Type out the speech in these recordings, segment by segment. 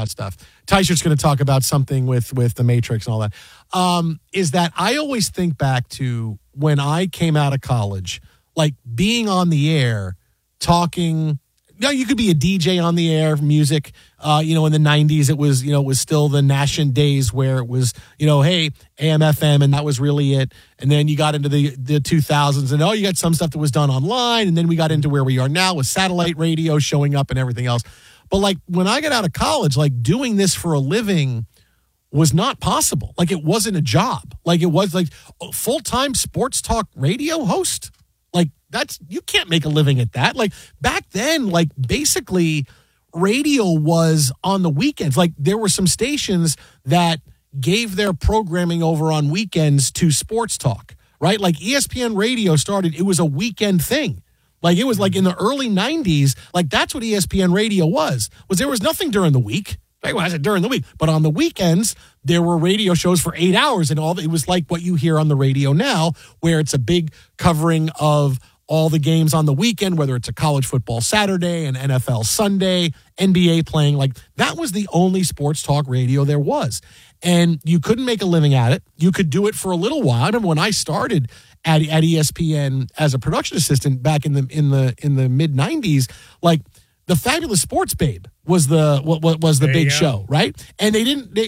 that stuff. Tyshert's going to talk about something with the Matrix and all that. Is that I always think back to when I came out of college, like being on the air, talking. You could be a DJ on the air, music. In the 90s, it was still the Nation days where it was, hey, AM, FM, and that was really it. And then you got into the 2000s, and you got some stuff that was done online, and then we got into where we are now with satellite radio showing up and everything else. But like when I got out of college, like doing this for a living was not possible. Like it wasn't a job. Like it was like a full-time sports talk radio host. Like you can't make a living at that. Like back then, like basically radio was on the weekends. Like there were some stations that gave their programming over on weekends to sports talk, right? Like ESPN radio started, it was a weekend thing. Like it was like in the early 90s, like that's what ESPN radio was there was nothing during the week. Well, I said during the week, but on the weekends, there were radio shows for 8 hours and all. It was like what you hear on the radio now, where it's a big covering of all the games on the weekend, whether it's a college football Saturday, an NFL Sunday, NBA playing. Like that was the only sports talk radio there was. And you couldn't make a living at it. You could do it for a little while. I remember when I started at ESPN as a production assistant back in the mid 90s, like the Fabulous Sports Babe was the big show, right? And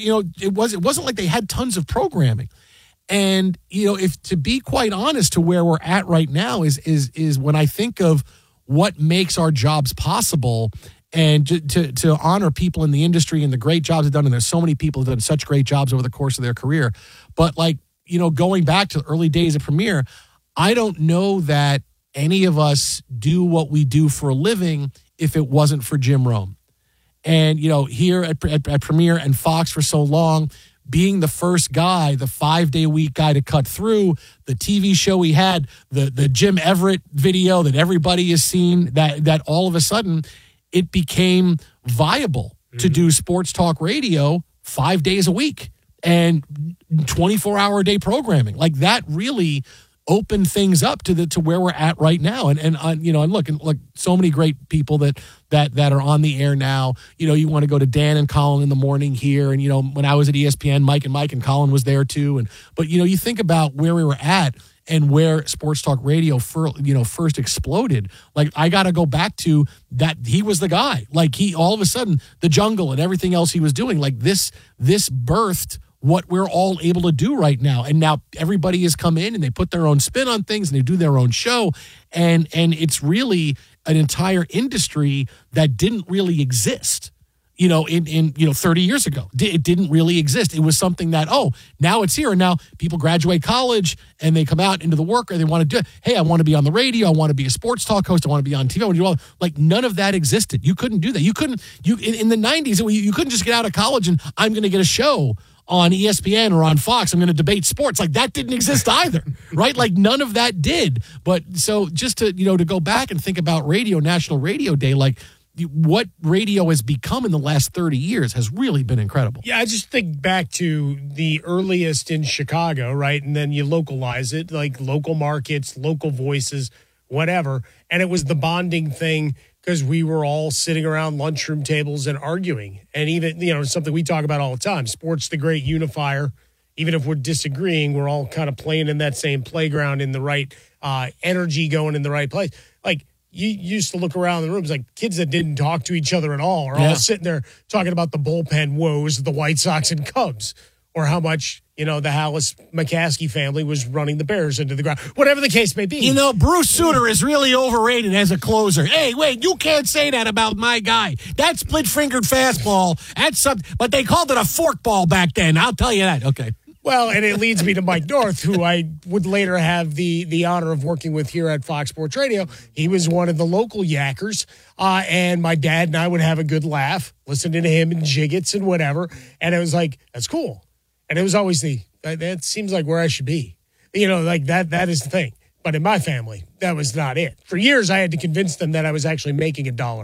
it wasn't like they had tons of programming. And, if to be quite honest to where we're at right now is when I think of what makes our jobs possible and to honor people in the industry and the great jobs they've done. And there's so many people who've done such great jobs over the course of their career. But going back to the early days of Premier, I don't know that any of us do what we do for a living if it wasn't for Jim Rome. And, here at Premier and Fox for so long, being the first guy, the 5-day-a-week guy to cut through, the TV show he had, the Jim Everett video that everybody has seen, that all of a sudden it became viable to do sports talk radio 5 days a week and 24-hour-a-day programming. Like that really opened things up to where we're at right now. And look, so many great people that are on the air now. You want to go to Dan and Colin in the morning here. And, when I was at ESPN, Mike and Colin was there too. But you think about where we were at and where sports talk radio first exploded. Like I got to go back to that. He was the guy. Like he, all of a sudden, the Jungle and everything else he was doing, like this birthed what we're all able to do right now. And now everybody has come in and they put their own spin on things and they do their own show. And it's really an entire industry that didn't really exist, in 30 years ago. It didn't really exist. It was something that, now it's here. And now people graduate college and they come out into the work and they want to do it. Hey, I want to be on the radio. I want to be a sports talk host. I want to be on TV. I want to do all, like none of that existed. You couldn't do that. In the 90s, you couldn't just get out of college and I'm going to get a show on ESPN or on Fox. I'm going to debate sports. Like that didn't exist either, right? Like none of that did. But so just to go back and think about radio, National Radio Day, like what radio has become in the last 30 years has really been incredible. Yeah, I just think back to the earliest in Chicago, right? And then you localize it, like local markets, local voices, whatever. And it was the bonding thing because we were all sitting around lunchroom tables and arguing. And even, something we talk about all the time, sports, the great unifier. Even if we're disagreeing, we're all kind of playing in that same playground in the right energy going in the right place. Like, you used to look around the rooms like kids that didn't talk to each other at all are all sitting there talking about the bullpen woes of the White Sox and Cubs or how much, the Hallis McCaskey family was running the Bears into the ground. Whatever the case may be. Bruce Sutter is really overrated as a closer. Hey, wait, you can't say that about my guy. That split-fingered fastball, that's something, but they called it a forkball back then. I'll tell you that. Okay. Well, and it leads me to Mike North, who I would later have the honor of working with here at Fox Sports Radio. He was one of the local yackers, and my dad and I would have a good laugh listening to him and Jiggets and whatever, and it was like, that's cool. And it was always that seems like where I should be. Like that is the thing. But in my family, that was not it. For years, I had to convince them that I was actually making $1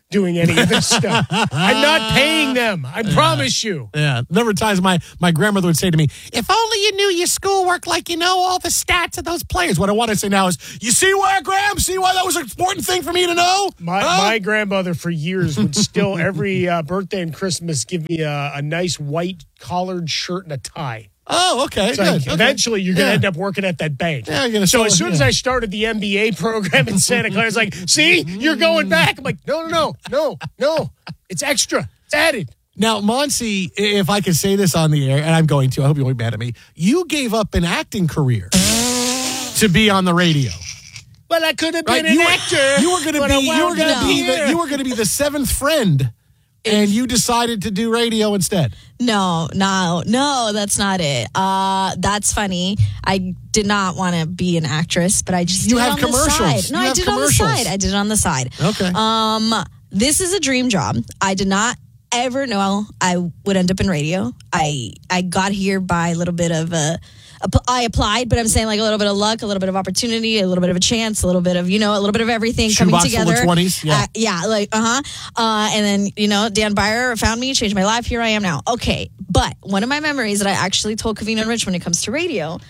doing any of this stuff. I'm not paying them. I promise you. Yeah. Number of times my grandmother would say to me, if only you knew your schoolwork like you know all the stats of those players. What I want to say now is, you see why, Graham? See why that was an important thing for me to know? My grandmother for years would still, every birthday and Christmas, give me a nice white collared shirt and a tie. Oh, okay. So Good. eventually you're going to end up working at that bank. Yeah, you're gonna so sell as it, soon as I started the MBA program in Santa Clara, it's like, see, you're going back. I'm like, no. It's extra. It's added. Now, Monsi, if I can say this on the air, and I'm going to, I hope you won't be mad at me, you gave up an acting career to be on the radio. Well, I could have been an actor. You were going to be the seventh friend, and you decided to do radio instead. No, that's not it. That's funny. I did not want to be an actress, but I just did it on the side. No, I did it on the side. I did it on the side. Okay. This is a dream job. I did not ever know I would end up in radio. I got here by a little bit of I applied, but I'm saying like a little bit of luck, a little bit of opportunity, a little bit of a chance, a little bit of, a little bit of everything coming together. Full of 20s, yeah. And then, Dan Byer found me, changed my life. Here I am now. Okay. But one of my memories that I actually told Covino and Rich when it comes to radio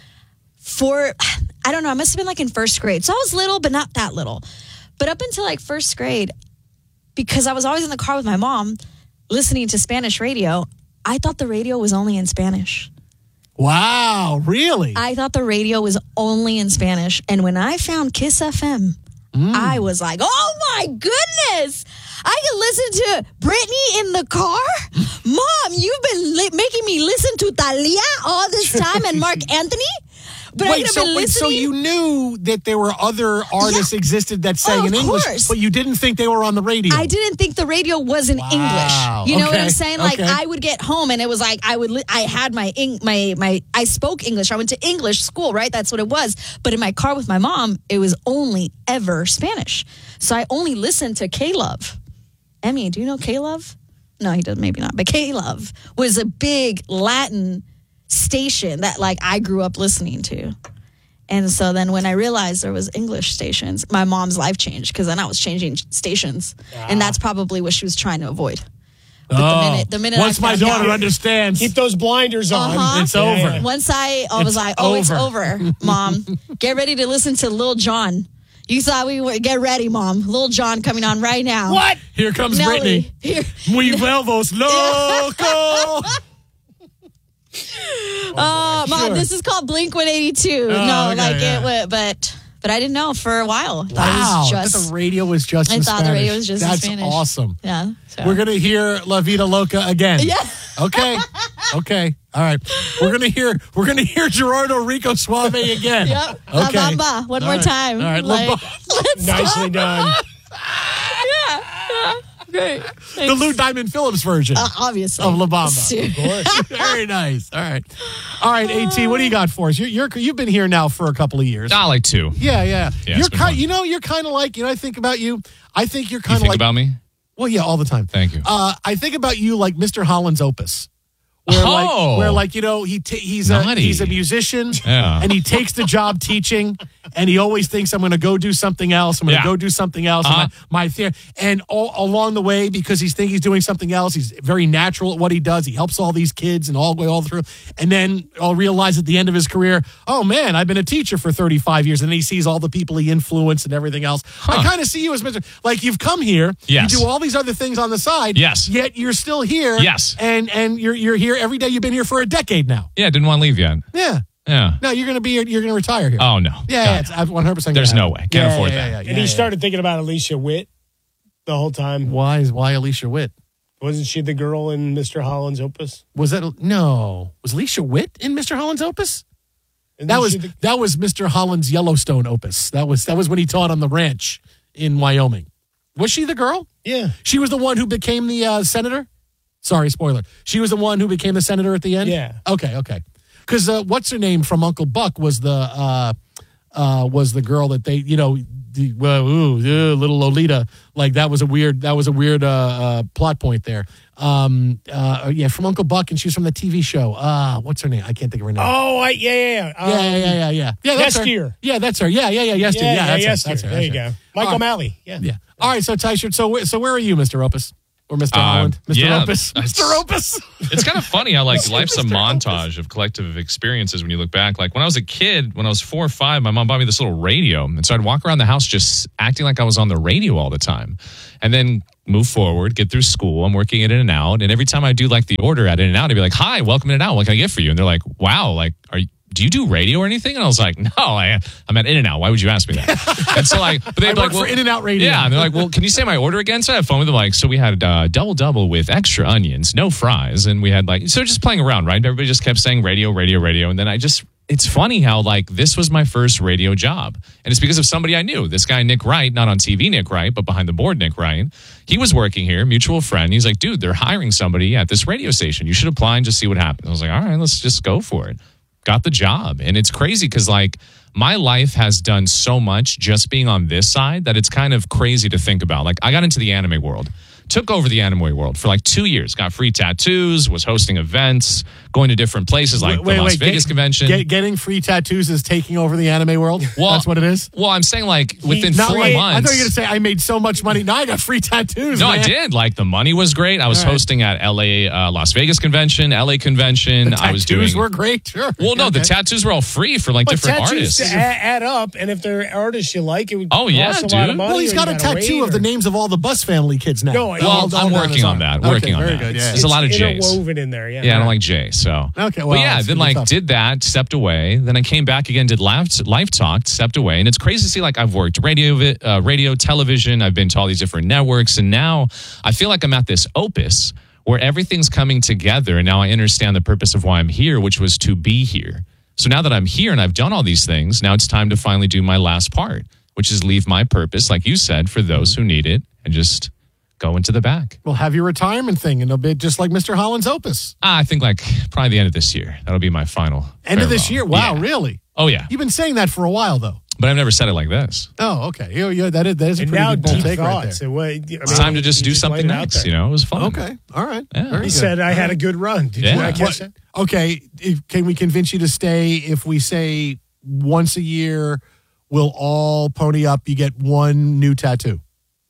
I don't know, I must have been like in first grade. So I was little, but not that little. But up until like first grade, because I was always in the car with my mom listening to Spanish radio, I thought the radio was only in Spanish. Wow, really? I thought the radio was only in Spanish. And when I found Kiss FM, I was like, oh my goodness, I can listen to Britney in the car? Mom, you've been making me listen to Thalia all this time and Mark Anthony? But so you knew that there were other artists existed that sang in English, but you didn't think they were on the radio. I didn't think the radio was in English. You know what I'm saying? Like I would get home and it was like I had I spoke English. I went to English school, right? That's what it was. But in my car with my mom, it was only ever Spanish. So I only listened to K-Love. Emmy, do you know K-Love? No, he does. Maybe not. But K-Love was a big Latin station that like I grew up listening to. And so then when I realized there was English stations, my mom's life changed because then I was changing stations. And that's probably what she was trying to avoid. But the minute once my daughter understands, keep those blinders on. It's over. Once I was like, it's over, Mom. Get ready to listen to Lil Jon. You thought we would get ready, Mom. Lil Jon coming on right now. What? Here comes Nelly. Britney. Muy vuelvos loco. Mom, this is called Blink 182. But I didn't know for a while. I thought the radio was just in Spanish. I thought the radio was just in Spanish. That's awesome. Yeah. So. We're going to hear La Vida Loca again. Yeah. Okay. All right. We're going to hear Gerardo Rico Suave again. Yep. Okay. La Bamba. One more time. All right. Nicely done. Yeah. Great. The Lou Diamond Phillips version. Obviously. Of La Bamba. Of course. Very nice. All right, AT, what do you got for us? You've been here now for a couple of years. Like 2. Yeah. You're kind of like, I think about you. I think you're kind of like. You think about me? Well, yeah, all the time. Thank you. I think about you like Mr. Holland's Opus. Where he's a musician and he takes the job teaching and he always thinks I'm going to go do something else. I'm going to go do something else. And all along the way, because he's doing something else, he's very natural at what he does. He helps all these kids and all through. And then I'll realize at the end of his career, oh man, I've been a teacher for 35 years. And then he sees all the people he influenced and everything else. I kind of see you as Mr. Like you've come here, you do all these other things on the side, yet you're still here, and you're here every day. You've been here for a decade now. Yeah, didn't want to leave yet. Yeah. No, you're going to retire here. Oh no. Yeah, it's 100%. There's no way. Can't afford that. And he started thinking about Alicia Witt the whole time. Why Alicia Witt? Wasn't she the girl in Mr. Holland's Opus? Was Alicia Witt in Mr. Holland's Opus? That was Mr. Holland's Yellowstone Opus. That was when he taught on the ranch in Wyoming. Was she the girl? Yeah. She was the one who became the senator? Sorry, spoiler. She was the one who became the senator at the end? Yeah. Okay. Because what's her name from Uncle Buck was the was the girl that they, little Lolita. Like that was a weird plot point there. From Uncle Buck, and she's from the TV show. What's her name? I can't think of her name. Oh, Yeah. Yeah, that's Yesteryear. her. Yeah, that's her. Yeah, Yesteryear. That's her. There you go. Michael O'Malley. Yeah. All right, so Tyshirt, so where are you, Mr. Opus? Or Mr. Holland? Mr. Opus? Mr. Opus? It's kind of funny how, life's a montage of collective experiences when you look back. Like, when I was a kid, when I was 4 or 5, my mom bought me this little radio. And so I'd walk around the house just acting like I was on the radio all the time. And then move forward, get through school. I'm working at In-N-Out. And every time I do, the order at In-N-Out, I'd be like, hi, welcome In-N-Out. What can I get for you? And they're like, wow, do you do radio or anything? And I was like, no, I'm at In-N-Out. Why would you ask me that? And so but they'd be like, for In-N-Out Radio. Yeah. And they're like, well, can you say my order again? So I had fun with them. So we had double with extra onions, no fries. And we had so just playing around, right? Everybody just kept saying radio. And then it's funny how this was my first radio job. And it's because of somebody I knew. This guy, Nick Wright, not on TV Nick Wright, but behind the board Nick Wright. He was working here, mutual friend. He's like, dude, they're hiring somebody at this radio station. You should apply and just see what happens. I was like, all right, let's just go for it. Got the job. And it's crazy because my life has done so much just being on this side that it's kind of crazy to think about. I got into the anime world, took over the anime world for 2 years, got free tattoos, was hosting events, going to different places the Las Vegas convention. Getting free tattoos is taking over the anime world? Well, that's what it is? Well, I'm saying within 4 months. I thought you were going to say I made so much money. Now I got free tattoos. No, man. I did. The money was great. I was hosting at LA, Las Vegas convention, LA convention. I was doing. Tattoos were great. Sure. Well, no, the tattoos were all free for different artists. Add up, and if they're artists you like, it would cost a lot of money. Well, he's got a tattoo of the names of all the Bus family kids now. No, I'm working on that. Working on that. Good, yeah. There's a lot of J's. Interwoven in there, yeah. Yeah, I don't like J, so. Okay, well. But yeah, then did that, stepped away. Then I came back again, did Live Talk, stepped away. And it's crazy to see, I've worked radio, television. I've been to all these different networks. And now I feel like I'm at this opus where everything's coming together. And now I understand the purpose of why I'm here, which was to be here. So now that I'm here and I've done all these things, now it's time to finally do my last part, which is leave my purpose, like you said, for those who need it and just go into the back. Well, have your retirement thing, and it'll be just like Mr. Holland's Opus. I think probably the end of this year. That'll be my final. End of this year? Wow, yeah. Really? Oh, yeah. You've been saying that for a while, though. But I've never said it like this. Oh, okay. Yeah, that is a pretty good bold take right there. It's time to just do something next. It was fun. Okay. All right. Yeah. He said I had a good run. Did you not catch that? Okay. Can we convince you to stay if we say once a year we'll all pony up, you get one new tattoo?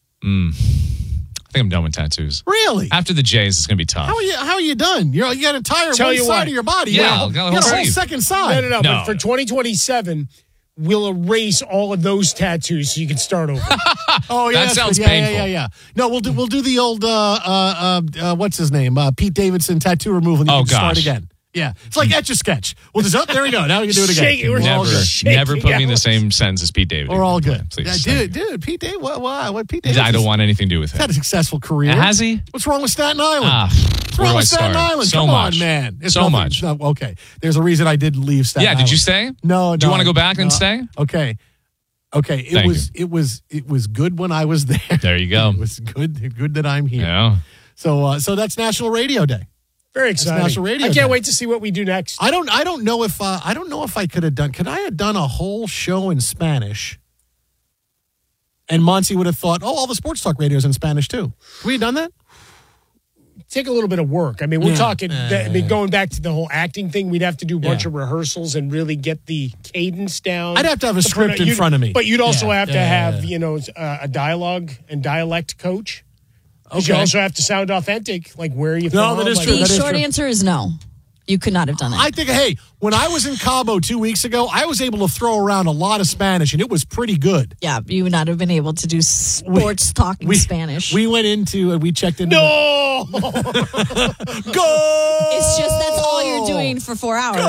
I think I'm done with tattoos. Really? After the J's, it's going to be tough. How are you done? You got an entire one side of your body. Yeah, you got a whole second side. No. But for 2027, we'll erase all of those tattoos so you can start over. Oh, yeah. That sounds painful. Yeah. No, we'll do the old, what's his name? Pete Davidson tattoo removal. And you can start again. Yeah. It's like Etch-a-Sketch. We'll just, there we go. Now we can do it again. Never put me in the same sentence as Pete Davidson. We're all good. Please. Dude, Pete Davidson, what Pete Davidson? I don't want anything to do with him. He's had a successful career. Has he? What's wrong with Staten Island? What's wrong with Staten Island? Come on, man. It's so much. No, okay. There's a reason I did leave Staten Island. Yeah, did you stay? No. Do you want to go back and stay? Okay. It was good when I was there. There you go. It was good that I'm here. Yeah. So that's National Radio Day. Very exciting. National Radio I can't Day. wait to see what we do next. I don't know if I could have done. Could I have done a whole show in Spanish? And Monty would have thought, all the sports talk radios in Spanish too. Have we done that? Take a little bit of work. I mean, we're talking. Going back to the whole acting thing, we'd have to do a bunch of rehearsals and really get the cadence down. I'd have to have a script in front of me, but you'd also have to have a dialogue and dialect coach. Okay. You also have to sound authentic. Like, where are you from? No, that is true. The short answer is no. You could not have done that. I think, when I was in Cabo 2 weeks ago, I was able to throw around a lot of Spanish, and it was pretty good. Yeah, you would not have been able to do sports talking Spanish. We went into, and we checked into. No! Go! It's just that's all you're doing for 4 hours.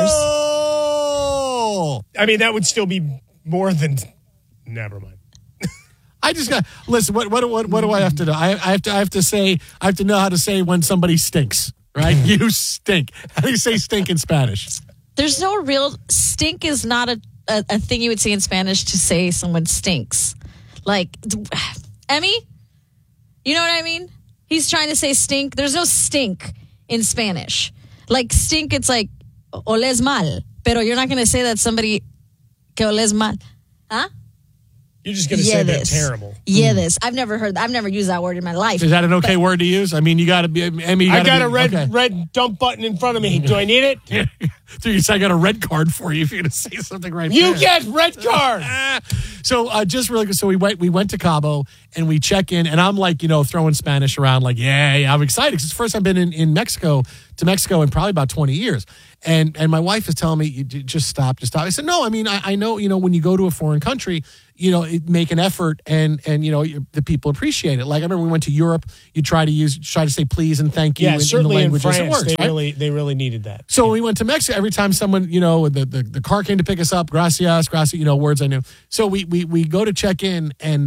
Go! I mean, that would still be more than. Never mind. I just got listen. What do I have to do? I have to know how to say when somebody stinks. Right? You stink. How do you say stink in Spanish? There's no real stink. Is not a thing you would say in Spanish to say someone stinks. Like Emmy, you know what I mean? He's trying to say stink. There's no stink in Spanish. Like stink, it's like oles mal. Pero you're not going to say that somebody que oles mal. Huh? You're just going to say they're terrible. Yeah, I've never used that word in my life. Is that an okay word to use? I mean, you got to be. I got a red dump button in front of me. Do I need it? I got a red card for you if you're going to say something right You there. get red card. So just really good. So we went to Cabo and we check in, and I'm like, throwing Spanish around, like, yeah, I'm excited because it's the first time I've been in Mexico in probably about 20 years. And my wife is telling me, just stop. I said, no, I mean, I know, when you go to a foreign country, make an effort and the people appreciate it. Like I remember we went to Europe, you try to say please and thank you in the languages it works. They really needed that. So when we went to Mexico, every time someone, the car came to pick us up, gracias, words I knew. So we go to check in and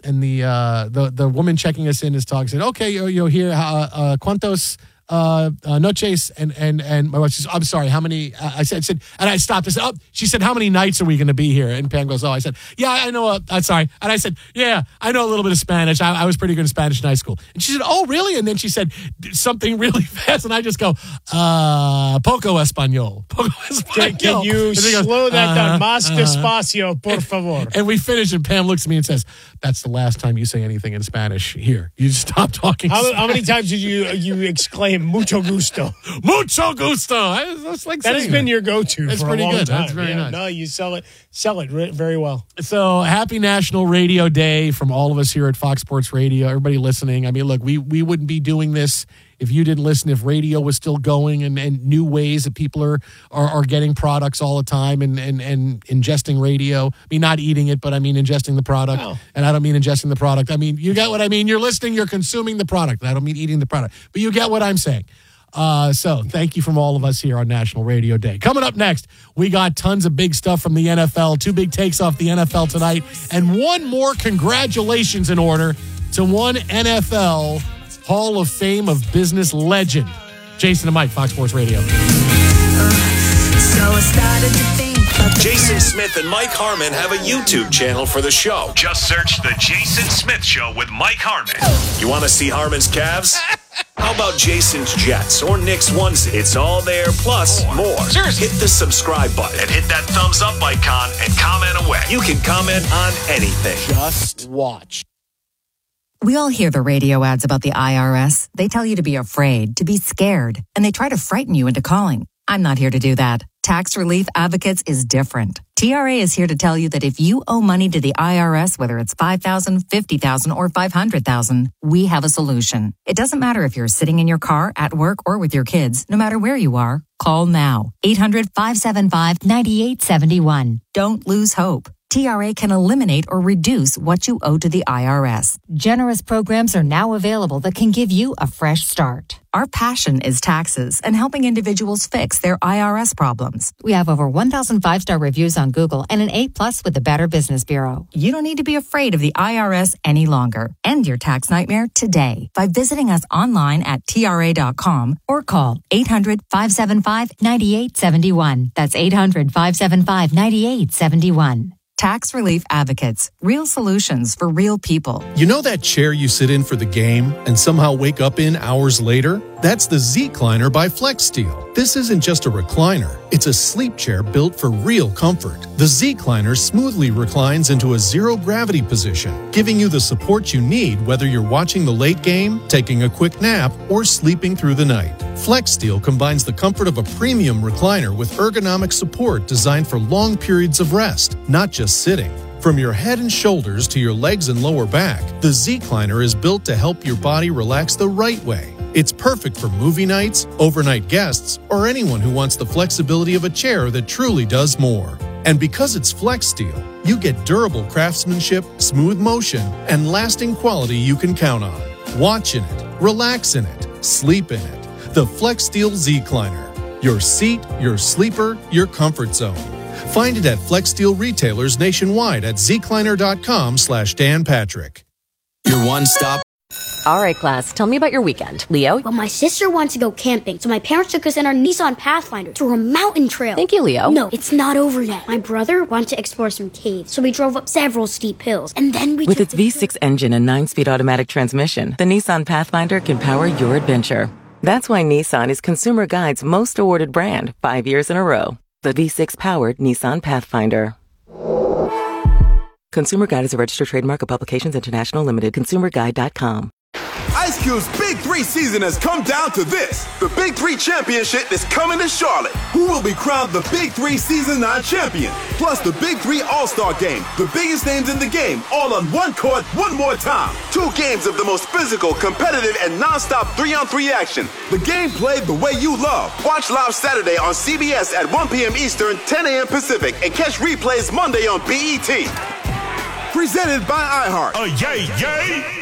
the woman checking us in is talking, said, okay, here, cuantos noches, and my wife says, I'm sorry, how many? I said, and I stopped. I said, she said, how many nights are we going to be here? And Pam goes, I said, yeah, I know. I'm sorry. And I said, yeah, I know a little bit of Spanish. I was pretty good in Spanish in high school. And she said, oh, really? And then she said something really fast, and I just go, poco español. Can you slow that down? Más despacio, por favor. And we finish, and Pam looks at me and says, that's the last time you say anything in Spanish here. You just stop talking. How many times did you exclaim mucho gusto? Mucho gusto. That has been your go-to. That's for pretty a long good. time. That's very nice. No, you sell it very well. So happy National Radio Day from all of us here at Fox Sports Radio. Everybody listening. I mean, look, we wouldn't be doing this if you didn't listen, if radio was still going and new ways that people are getting products all the time and ingesting radio. I mean, not eating it, but I mean ingesting the product. Oh. And I don't mean ingesting the product. I mean, you get what I mean. You're listening, you're consuming the product. I don't mean eating the product. But you get what I'm saying. So thank you from all of us here on National Radio Day. Coming up next, we got tons of big stuff from the NFL, 2 big takes off the NFL tonight, and one more congratulations in order to one NFL Hall of Fame of Business legend. Jason and Mike, Fox Sports Radio. Jason Smith and Mike Harmon have a YouTube channel for the show. Just search The Jason Smith Show with Mike Harmon. You want to see Harmon's calves? How about Jason's Jets or Nick's onesie? It's all there, plus more. Seriously. Hit the subscribe button and hit that thumbs up icon and comment away. You can comment on anything. Just watch. We all hear the radio ads about the IRS. They tell you to be afraid, to be scared, and they try to frighten you into calling. I'm not here to do that. Tax Relief Advocates is different. TRA is here to tell you that if you owe money to the IRS, whether it's $5,000, $50,000, or $500,000, we have a solution. It doesn't matter if you're sitting in your car, at work, or with your kids. No matter where you are, call now. 800-575-9871. Don't lose hope. TRA can eliminate or reduce what you owe to the IRS. Generous programs are now available that can give you a fresh start. Our passion is taxes and helping individuals fix their IRS problems. We have over 1,000 5-star reviews on Google and an A+ with the Better Business Bureau. You don't need to be afraid of the IRS any longer. End your tax nightmare today by visiting us online at TRA.com or call 800-575-9871. That's 800-575-9871. Tax Relief Advocates. Real solutions for real people. You know that chair you sit in for the game and somehow wake up in hours later? That's the Z-Cliner by FlexSteel. This isn't just a recliner. It's a sleep chair built for real comfort. The Z-Cliner smoothly reclines into a zero-gravity position, giving you the support you need whether you're watching the late game, taking a quick nap, or sleeping through the night. FlexSteel combines the comfort of a premium recliner with ergonomic support designed for long periods of rest, not just sitting. From your head and shoulders to your legs and lower back, the Z-Cliner is built to help your body relax the right way. It's perfect for movie nights, overnight guests, or anyone who wants the flexibility of a chair that truly does more. And because it's FlexSteel, you get durable craftsmanship, smooth motion, and lasting quality you can count on. Watch in it, relax in it, sleep in it. The FlexSteel Z-Cliner. Your seat, your sleeper, your comfort zone. Find it at FlexSteel retailers nationwide at zcliner.com/Dan Patrick. Your one-stop. All right, class, tell me about your weekend. Leo? Well, my sister wants to go camping, so my parents took us in our Nissan Pathfinder through a mountain trail. Thank you, Leo. No, it's not over yet. My brother wanted to explore some caves, so we drove up several steep hills, and then we With its V6 engine and 9-speed automatic transmission, the Nissan Pathfinder can power your adventure. That's why Nissan is Consumer Guide's most awarded brand 5 years in a row. The V6-powered Nissan Pathfinder. Consumer Guide is a registered trademark of Publications International Limited. ConsumerGuide.com. Ice Cube's Big 3 season has come down to this. The Big 3 Championship is coming to Charlotte. Who will be crowned the Big 3 Season 9 champion? Plus the Big 3 All-Star Game. The biggest names in the game, all on one court, one more time. 2 games of the most physical, competitive, and non-stop 3-on-3 action. The game played the way you love. Watch live Saturday on CBS at 1 p.m. Eastern, 10 a.m. Pacific, and catch replays Monday on BET. Presented by iHeart. Yay!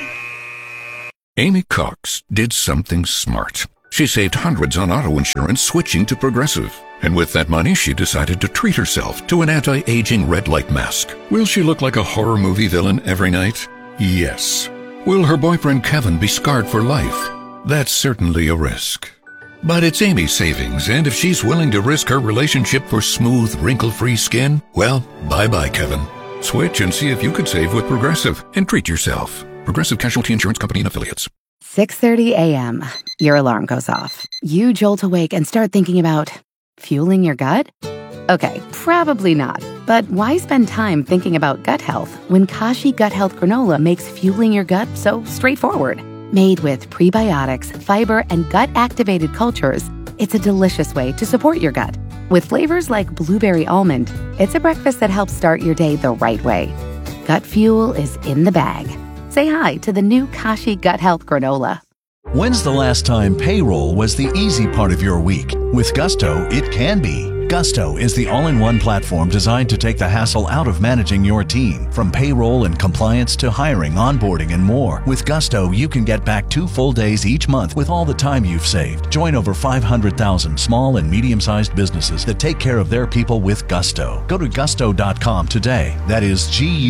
Amy Cox did something smart. She saved hundreds on auto insurance switching to Progressive. And with that money, she decided to treat herself to an anti-aging red light mask. Will she look like a horror movie villain every night? Yes. Will her boyfriend Kevin be scarred for life? That's certainly a risk. But it's Amy's savings, and if she's willing to risk her relationship for smooth, wrinkle-free skin, well, bye-bye, Kevin. Switch and see if you could save with Progressive and treat yourself. Progressive Casualty Insurance Company and Affiliates. 6:30 a.m. Your alarm goes off. You jolt awake and start thinking about fueling your gut? Okay, probably not. But why spend time thinking about gut health when Kashi Gut Health Granola makes fueling your gut so straightforward? Made with prebiotics, fiber, and gut-activated cultures, it's a delicious way to support your gut. With flavors like blueberry almond, it's a breakfast that helps start your day the right way. Gut fuel is in the bag. Say hi to the new Kashi Gut Health Granola. When's the last time payroll was the easy part of your week? With Gusto, it can be. Gusto is the all-in-one platform designed to take the hassle out of managing your team. From payroll and compliance to hiring, onboarding, and more. With Gusto, you can get back 2 full days each month with all the time you've saved. Join over 500,000 small and medium-sized businesses that take care of their people with Gusto. Go to gusto.com today. That is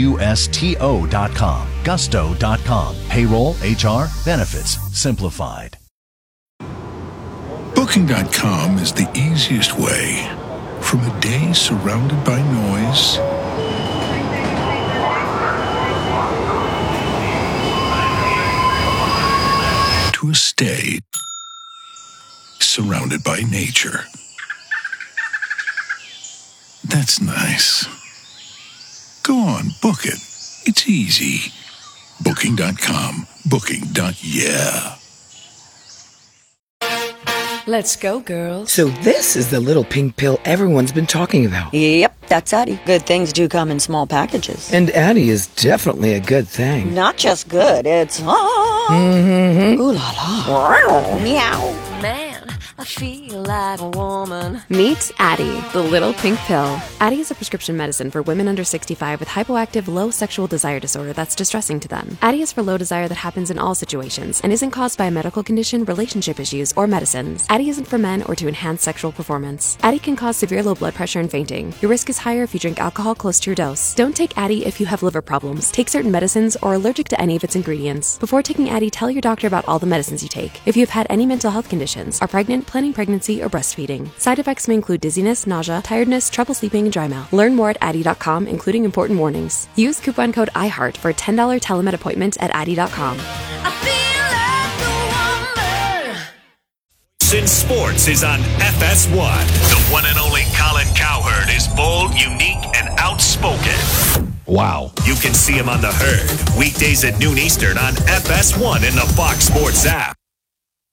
Gusto.com. Gusto.com. Payroll, HR, benefits, simplified. Booking.com is the easiest way. From a day surrounded by noise to a stay surrounded by nature. That's nice. Go on, book it. It's easy. Booking.com. Booking.yeah. Let's go, girls. So this is the little pink pill everyone's been talking about. Yep, that's Addie. Good things do come in small packages. And Addie is definitely a good thing. Not just good, it's Mm-hmm. Ooh la la. Meow. Man, I feel like a woman. Meet Addie, the little pink pill. Addie is a prescription medicine for women under 65 with hypoactive low sexual desire disorder that's distressing to them. Addie is for low desire that happens in all situations and isn't caused by a medical condition, relationship issues, or medicines. Addie isn't for men or to enhance sexual performance. Addie can cause severe low blood pressure and fainting. Your risk is higher if you drink alcohol close to your dose. Don't take Addie if you have liver problems, take certain medicines, or are allergic to any of its ingredients. Before taking Addie, tell your doctor about all the medicines you take. If you have had any mental health conditions, are pregnant, planning pregnancy, or breastfeeding. Side effects may include dizziness, nausea, tiredness, trouble sleeping, and dry mouth. Learn more at Addie.com, including important warnings. Use coupon code IHEART for a $10 telemed appointment at Addie.com. Since Sports is on FS1. The one and only Colin Cowherd is bold, unique, and outspoken. Wow. You can see him on The Herd, weekdays at noon Eastern on FS1 in the Fox Sports app.